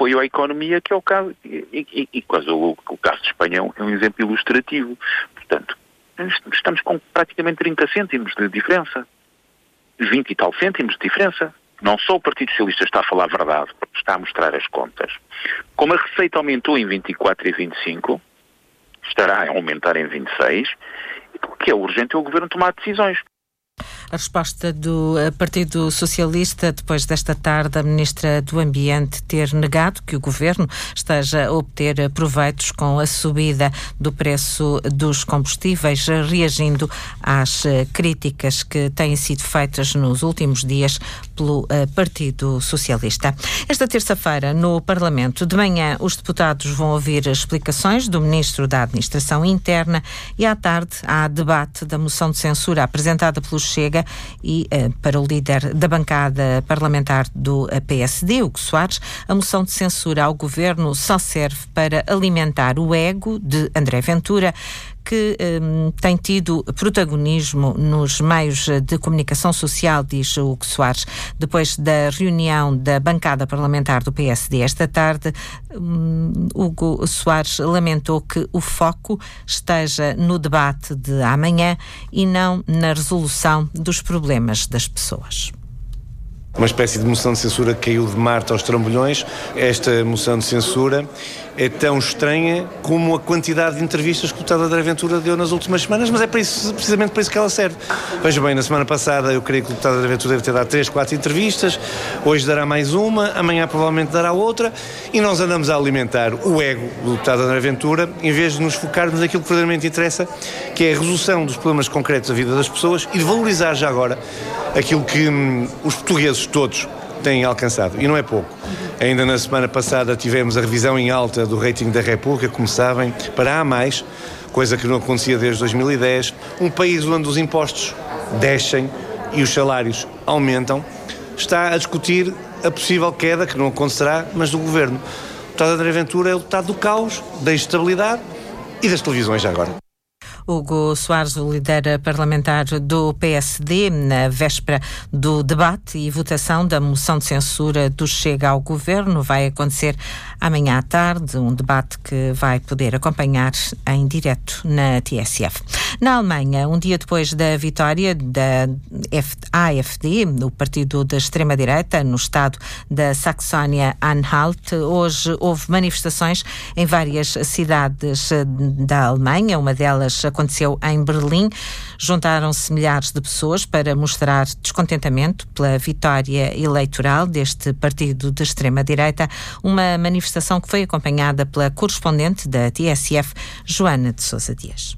apoio à economia, que é o caso, e quase o caso de Espanha é um exemplo ilustrativo. Portanto, estamos com praticamente 30 cêntimos de diferença, 20 e tal cêntimos de diferença. Não só o Partido Socialista está a falar a verdade, porque está a mostrar as contas, como a receita aumentou em 24 e 25, estará a aumentar em 26, o que é urgente é o Governo tomar decisões. A resposta do Partido Socialista, depois desta tarde, a Ministra do Ambiente ter negado que o Governo esteja a obter proveitos com a subida do preço dos combustíveis, reagindo às críticas que têm sido feitas nos últimos dias pelo Partido Socialista. Esta terça-feira, no Parlamento, de manhã, os deputados vão ouvir explicações do Ministro da Administração Interna e à tarde há debate da moção de censura apresentada pelo Chega e para o líder da bancada parlamentar do PSD, Hugo Soares, a moção de censura ao Governo só serve para alimentar o ego de André Ventura, que tem tido protagonismo nos meios de comunicação social, diz Hugo Soares. Depois da reunião da bancada parlamentar do PSD esta tarde, Hugo Soares lamentou que o foco esteja no debate de amanhã e não na resolução dos problemas das pessoas. Uma espécie de moção de censura que caiu de Marte aos trambolhões. Esta moção de censura é tão estranha como a quantidade de entrevistas que o deputado André Ventura deu nas últimas semanas, mas é precisamente para isso que ela serve. Veja bem, na semana passada eu creio que o deputado André Ventura deve ter dado 3, 4 entrevistas, hoje dará mais uma, amanhã provavelmente dará outra, e nós andamos a alimentar o ego do deputado André Ventura, em vez de nos focarmos naquilo que verdadeiramente interessa, que é a resolução dos problemas concretos da vida das pessoas e de valorizar já agora aquilo que os portugueses todos têm alcançado, e não é pouco. Ainda na semana passada tivemos a revisão em alta do rating da República, como sabem, para A+, coisa que não acontecia desde 2010. Um país onde os impostos descem e os salários aumentam, está a discutir a possível queda, que não acontecerá, mas do Governo. O deputado André Ventura é o deputado do caos, da instabilidade e das televisões já agora. Hugo Soares, o líder parlamentar do PSD, na véspera do debate e votação da moção de censura do Chega ao Governo, vai acontecer amanhã à tarde, um debate que vai poder acompanhar em direto na TSF. Na Alemanha, um dia depois da vitória da AfD, o partido da extrema-direita, no estado da Saxónia-Anhalt, hoje houve manifestações em várias cidades da Alemanha, uma delas aconteceu em Berlim. Juntaram-se milhares de pessoas para mostrar descontentamento pela vitória eleitoral deste partido de extrema-direita, uma manifestação que foi acompanhada pela correspondente da TSF, Joana de Sousa Dias.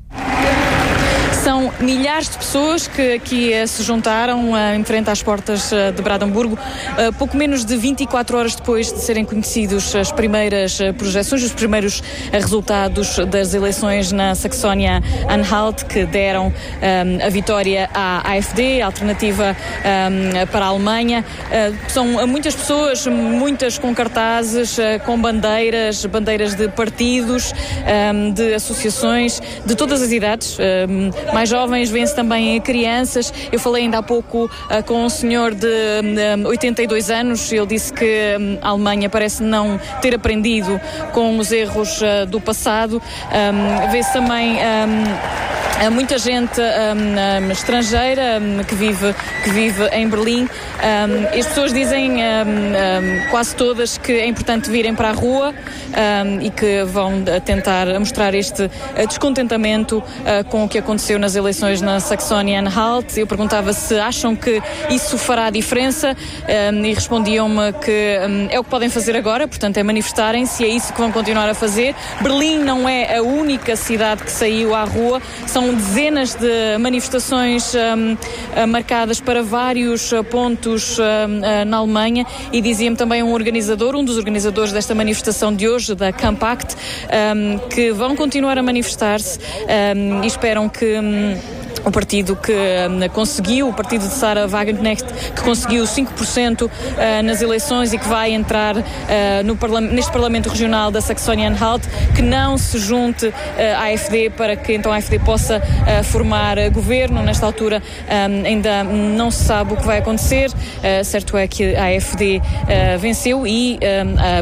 São milhares de pessoas que aqui se juntaram em frente às portas de Brandemburgo, pouco menos de 24 horas depois de serem conhecidos as primeiras projeções, os primeiros resultados das eleições na Saxónia-Anhalt, que deram a vitória à AfD, a alternativa para a Alemanha. São muitas pessoas, muitas com cartazes, com bandeiras de partidos, de associações, de todas as idades. Mais jovens, vêm-se também crianças. Eu falei ainda há pouco com um senhor de 82 anos. Ele disse que a Alemanha parece não ter aprendido com os erros do passado. Vê-se também muita gente estrangeira que vive em Berlim. As pessoas dizem quase todas que é importante virem para a rua e que vão tentar mostrar este descontentamento com o que aconteceu nas eleições na Saxónia-Anhalt. Eu perguntava se acham que isso fará a diferença e respondiam-me que é o que podem fazer agora, portanto é manifestarem-se, é isso que vão continuar a fazer. Berlim não é a única cidade que saiu à rua, são dezenas de manifestações marcadas para vários pontos na Alemanha, e dizia-me também um dos organizadores desta manifestação de hoje, da Campact, que vão continuar a manifestar-se e esperam que o partido que conseguiu, o partido de Sarah Wagenknecht, que conseguiu 5% nas eleições e que vai entrar neste Parlamento Regional da Saxónia-Anhalt, que não se junte à AfD para que então a AfD possa formar governo. Nesta altura ainda não se sabe o que vai acontecer. Certo é que a AfD venceu e